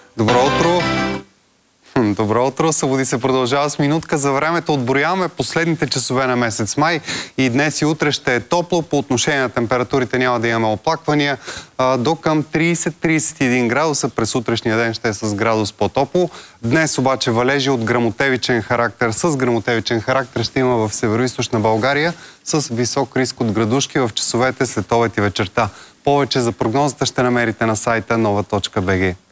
Добро утро! Добро утро! Събуди се продължава с минутка за времето. Отброяваме последните часове на месец май и днес и утре ще е топло. По отношение на температурите няма да имаме оплаквания. До към 30-31 градуса. През утрешния ден ще е с градус по-топло. Днес обаче валежи от гръмотевичен характер. С гръмотевичен характер ще има в североизточна България с висок риск от градушки в часовете след обед и вечерта. Повече за прогнозата ще намерите на сайта nova.bg.